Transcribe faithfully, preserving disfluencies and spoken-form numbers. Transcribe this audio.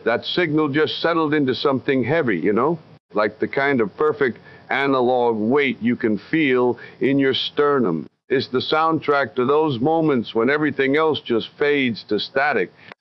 That signal just settled into something heavy, you know? Like the kind of perfect analog weight you can feel in your sternum. It's the soundtrack to those moments when everything else just fades to static